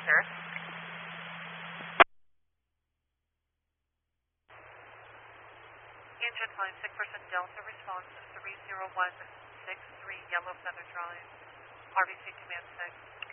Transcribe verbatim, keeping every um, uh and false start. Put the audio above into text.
Paris. Engine flight sick person Delta response three zero one six three Yellow Feather Drive. R B C Command six.